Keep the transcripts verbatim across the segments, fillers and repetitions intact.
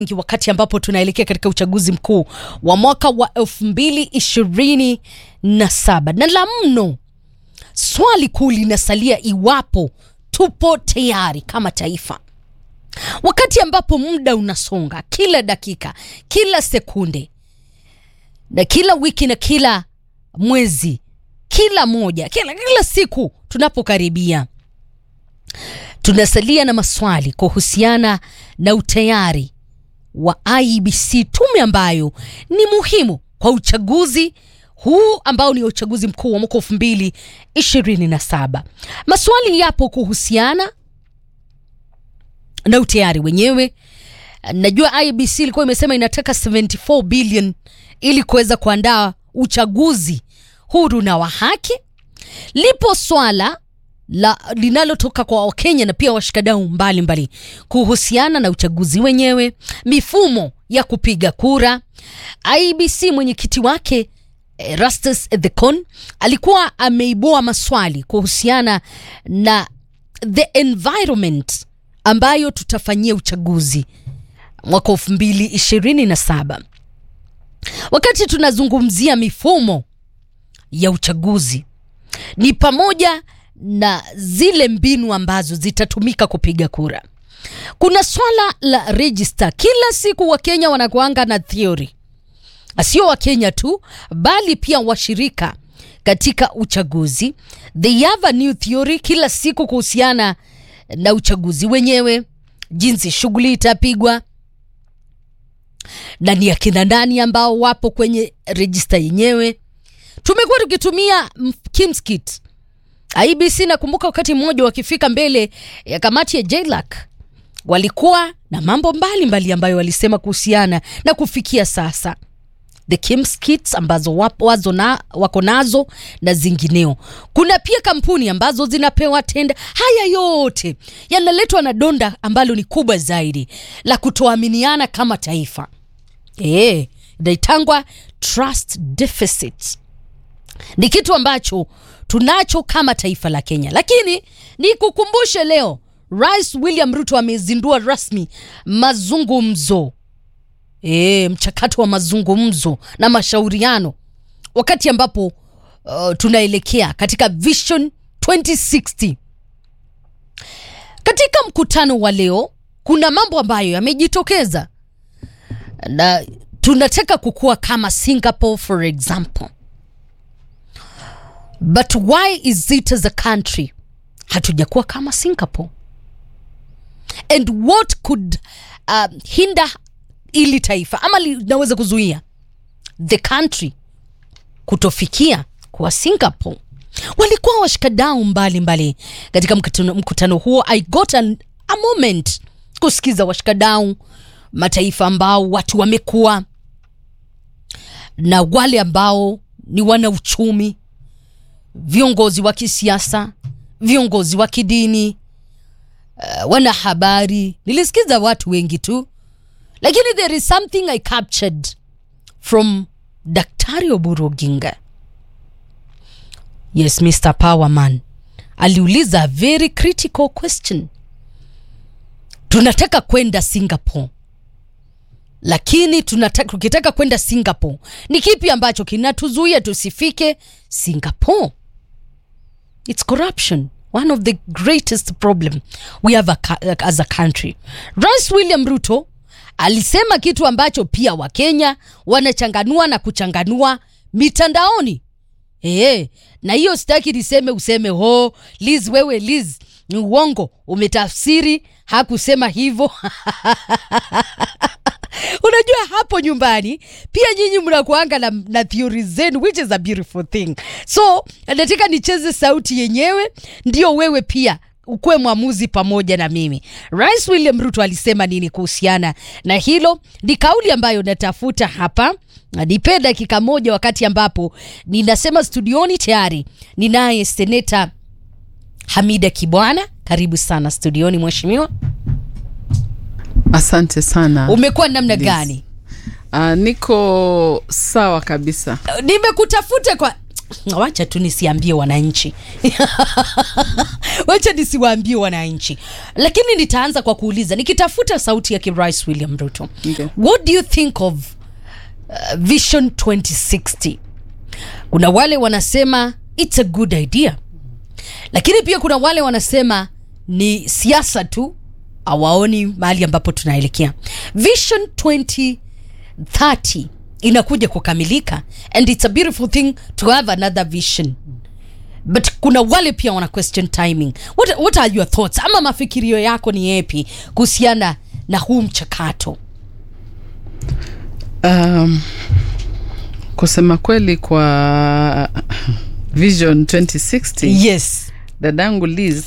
wakati ambapo tunaelekea katika uchaguzi mkuu wa mwaka wa elfu mbili ishirini na saba. Na la mno, swali kuu linasalia iwapo tupo tayari kama taifa. Wakati ambapo muda unasonga, kila dakika, kila sekunde, na kila wiki na kila mwezi, kila moja, kila, kila siku tunapokaribia, tunasalia na maswali kuhusiana na utayari wa I E B C, tume ambayo ni muhimu kwa uchaguzi huu ambao ni uchaguzi mkuu wa mwaka elfu mbili ishirini na saba. Maswali yapo kuhusiana na utayari wenyewe. Najua I E B C ilikuwa imesema inataka seventy-four billion ili kuweza kuandaa uchaguzi huru na wa haki. Lipo swala la linalotoka kwa Wakenya na pia washikadau mbalimbali kuhusiana na uchaguzi wenyewe, mifumo ya kupiga kura. I E B C mwenyekiti wake Erastus Ethekon alikuwa ameibua maswali kuhusiana na the environment ambayo tutafanyia uchaguzi mwaka elfu mbili ishirini na saba. Wakati tunazungumzia mifumo ya uchaguzi, ni pamoja na zile mbinu ambazo zitatumika kupiga kura. Kuna swala la register. Kila siku Wakenya wanakuanga na theory. Sio Wakenya tu, bali pia washirika katika uchaguzi. They have a new theory kila siku kuhusiana na uchaguzi wenyewe, jinsi shughuli itapigwa, na ni akina nani ambao wapo kwenye register yenyewe. Tumekuwa tukitumia Kimskit. I E B C nakumbuka wakati mmoja wakifika mbele ya kamati ya J L A C walikuwa na mambo mbali mbali ambayo walisema kuhusiana na kufikia sasa the Kimskits ambazo wapo wazo na wako nazo na zingineo. Kuna pia kampuni ambazo zinapewa tenda. Haya yote yanaletwa na donda ambalo ni kubwa zaidi la kutoaminiana kama taifa. Eh, daitangwa trust deficit. Ni kitu ambacho tunacho kama taifa la Kenya. Lakini ni kukumbushe leo, Rais William Ruto amezindua rasmi mazungumzo. Eh, mchakato wa mazungumzo na mashauriano wakati ambapo uh, tunaelekea katika Vision twenty sixty. Katika mkutano wa leo kuna mambo ambayo yamejitokeza na tunataka kukua kama Singapore for example. But why is it as a country hatujakuwa kama Singapore? And what could uh, hinder ili taifa ama linaweza kuzuia the country kutofikia kwa Singapore? Walikuwa washikadau mbali mbali katika mkutano, mkutano huo. I got an, a moment kusikiza washikadau, mataifa ambao watu wamekuwa na wale ambao ni wana uchumi, viongozi wa kisiasa, viongozi wa kidini, uh, wana habari. Nilisikiza watu wengi tu, lakini there is something I captured from Daktari Oburu Oginga. Yes, Mister Powerman aliuliza a very critical question. Tunataka kwenda Singapore, lakini tunataka tukitaka kwenda Singapore, ni kipi ambacho kinatuzuia tusifike Singapore? It's corruption, one of the greatest problem we have a, as a country. Rais William Ruto alisema kitu ambacho pia Wakenya wanachanganua na kuchanganua mitandaoni. Eh, na hiyo sitaki niseme useme ho Liz, wewe Liz ni uongo, umetafsiri, hakusema hivyo. Unajua hapo nyumbani pia nyinyi mnakuanga na, na theories zenu, which is a beautiful thing. So nataka nicheze sauti yenyewe ndio wewe pia ukue mwamuzi pamoja na mimi. Rais William Ruto alisema nini kuhusiana na hilo? Ni kauli ambayo natafuta hapa. Nipe dakika moja wakati ambapo ninasema studioni tayari ninaye Seneta Hamida Kibwana. Karibu sana studioni mheshimiwa. Asante sana. Umekuwa namna gani? Uh, niko sawa kabisa. Nimekutafuta kwa wacha tu nisiambie wananchi. Wacha nisiwaambie wananchi. Lakini nitaanza kwa kuuliza, nikitafuta sauti ya Rais William Ruto. Okay. What do you think of uh, Vision twenty sixty? Kuna wale wanasema it's a good idea. Lakini pia kuna wale wanasema ni siasa tu, hawaoni mahali ambapo tunaelekea. Vision twenty thirty inakuja kukamilika, and it's a beautiful thing to have another vision. But kuna wale pia wana question timing. What, what are your thoughts? Ama mafikirio yako ni yapi kuhusiana na huu mchakato? Um, kusema kweli kwa Vision twenty sixty. Yes. Dadangu Liz,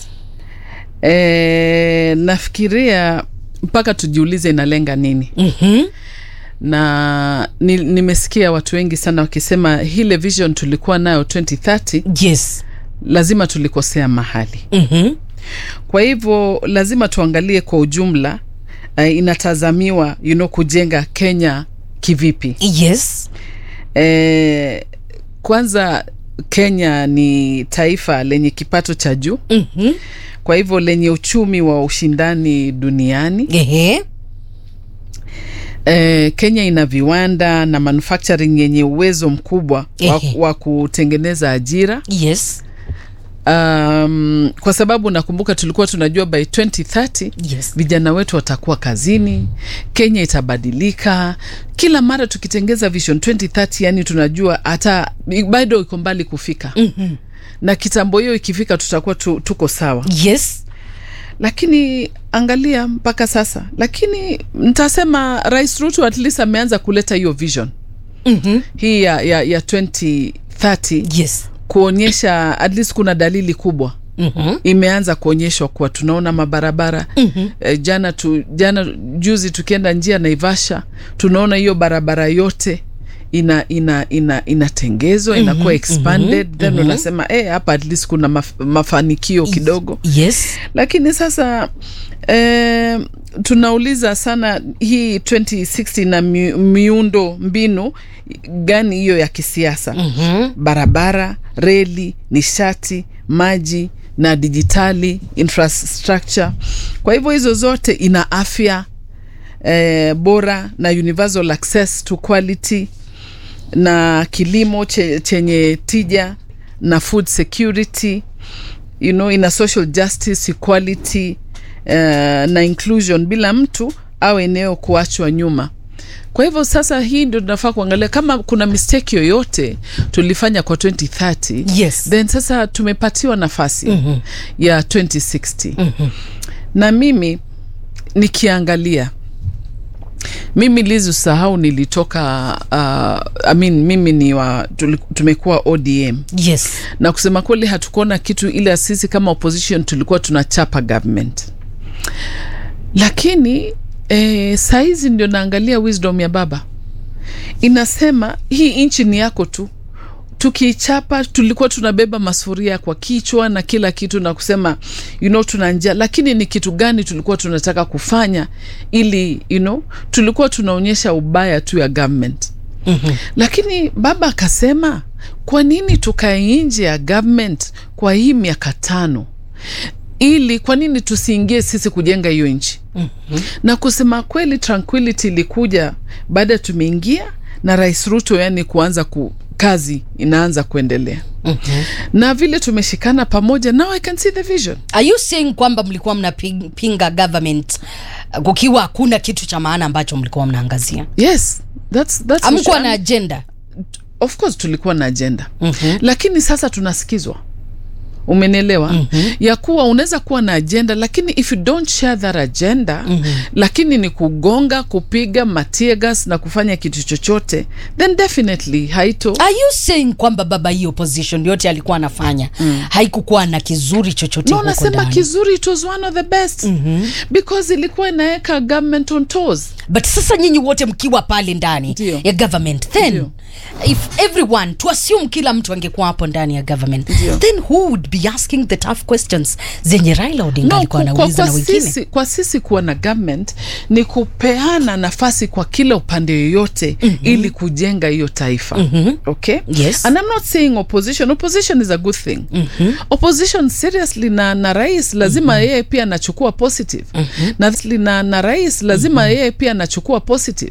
eh, nafikiria mpaka tujiulize inalenga nini. Mhm. Na ni, nimesikia watu wengi sana wakisema hile vision tulikuwa nayo twenty thirty. Yes. Lazima tulikosea mahali. Mhm. Kwa hivyo lazima tuangalie kwa ujumla, uh, inatazamiwa you know kujenga Kenya kivipi. Yes. Eh, kwanza Kenya ni taifa lenye kipato cha juu. Mhm. Kwa hivyo lenye uchumi wa ushindani duniani. Ehe. Eh, Kenya ina viwanda na manufacturing yenye uwezo mkubwa wa, wa kutengeneza ajira. Yes. Um, kwa sababu nakumbuka tulikuwa tunajua by twenty thirty, yes, vijana wetu watakuwa kazini, Kenya itabadilika. Kila mara tukitengeza Vision twenty thirty, yani tunajua hata bado iko mbali kufika. Mhm. Na kitambo hiyo ikifika tutakuwa tu, tuko sawa. Yes. Lakini angalia mpaka sasa. Lakini nitasema Rais Ruto at least ameanza kuleta hiyo vision. Mhm. Hii ya, ya, ya twenty thirty. Yes. Kuonyesha at least kuna dalili kubwa. Mhm. Imeanza kuonyeshwa kwa tunaona mabarabara. Mhm. E, jana tu jana juzi tukienda njia Naivasha tunaona hiyo barabara yote ina ina ina inatengezwa, mm-hmm, inakuwa expanded, mm-hmm, then unasema mm-hmm, eh hapa at least kuna maf, mafanikio kidogo. Yes. Lakini sasa eh, tunauliza sana hii twenty sixty na mi, miundo mbinu gani hiyo ya kisiasa? Mhm. Barabara, reli, nishati, maji na dijitali infrastructure. Kwa hivyo hizo zote, ina afya eh, bora na universal access to quality, na kilimo che, chenye tija na food security, you know, ina social justice, equality uh, na inclusion, bila mtu au eneo kuachwa nyuma. Kwa hivyo sasa hii ndio tunafaa kuangalia kama kuna mistake yoyote tulifanya kwa twenty thirty. Yes. Then sasa tumepatiwa nafasi, mm-hmm, ya twenty sixty. Mm-hmm. Na mimi nikiangalia, mimi Liz usahau nilitoka uh, I mean mimi ni wa tumekuwa O D M. Yes. Na kusema kweli hatukuona kitu ile sisi kama opposition tulikuwa tunachapa government. Lakini eh, saizi ndio naangalia wisdom ya baba. Inasema hii nchi ni yako tu. Tukichapa tulikuwa tunabeba masufuria kwa kichwa na kila kitu na kusema you know tuna njaa, lakini ni kitu gani tulikuwa tunataka kufanya ili you know tulikuwa tunaonyesha ubaya tu ya government. Mm-hmm. Lakini baba akasema kwa nini tukae nje ya government kwa hii miaka tano, ili kwa nini tusiingie sisi kujenga hiyo nchi? Mm-hmm. Na kusema kweli tranquility ilikuja baada tumeingia na Rais Ruto, yani kuanza ku kazi inaanza kuendelea. Mm-hmm. Na vile tumeshikana pamoja, now I can see the vision. Are you saying kwamba mlikuwa mnapinga government kukiwa hakuna kitu cha maana ambacho mlikuwa mnaangazia? Yes, that's that's amkuwa na agenda. Of course tulikuwa na agenda. Mm-hmm. Lakini sasa tunasikizwa. Umenielewa? Mm-hmm. Ya kuwa unaweza kuwa na agenda, lakini if you don't share that agenda, mm-hmm, lakini ni kugonga, kupiga tear gas na kufanya kitu chochote, then definitely haito. Are you saying kwamba baba hii opposition yote alikuwa anafanya, mm, haikukuwa na kizuri chochote no, huko ndani? No, nasema kizuri, it was one of the best. Mm-hmm. Because ilikuwa inaeka government on toes. But sasa nyinyi wote mkiwa pale ndani ya government, then Dio. if everyone to assume kila mtu angekuwa hapo ndani ya government, Dio. then who would be asking the tough questions zenye Raila Odinga No, alikuwa kwa, anauliza kwa, na kwa, wengine. sisi, kwa sisi kuwa na government ni kupeana nafasi kwa kila upande yoyote mm-hmm. ili kujenga hiyo taifa. Mm-hmm. Okay? Yes. And I'm not saying opposition. Opposition is a good thing. Mm-hmm. Opposition seriously na, na rais lazima mm-hmm. yeye pia anachukua positive. Mm-hmm. Na, na, na rais lazima mm-hmm. yeye pia anachukua positive.